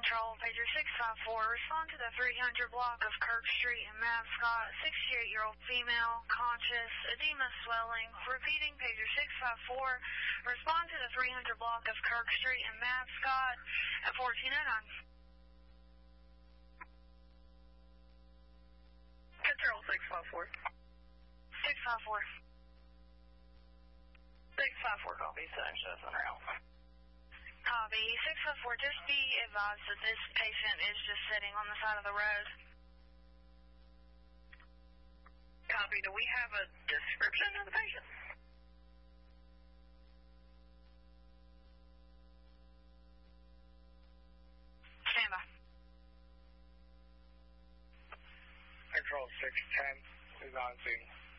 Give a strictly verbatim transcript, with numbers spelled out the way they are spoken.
Control, pager six five four. Respond to the three hundred block of Kirk Street in Mascot. sixty-eight-year-old female, conscious, edema swelling. Repeating, pager six five four. Respond to the three hundred block of Kirk Street in Mascot at fourteen oh nine. Control six five four. six five four. six five four, copy. Seven shows on route. Copy. six five four, just be advised that this patient is just sitting on the side of the road. Copy. Do we have a description of the patient? Stand by. Control six ten is on scene.